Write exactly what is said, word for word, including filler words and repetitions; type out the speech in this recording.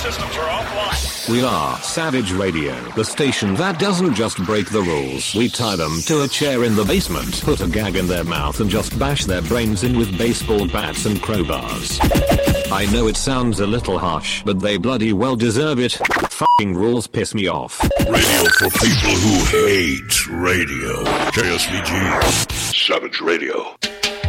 systems are offline. We are Savage Radio, the station that doesn't just break the rules. We tie them to a chair in the basement, put a gag in their mouth and just bash their brains in with baseball bats and crowbars. I know it sounds a little harsh, but they bloody well deserve it. Fucking rules piss me off. Radio for people who hate radio. K S V G. Savage Radio.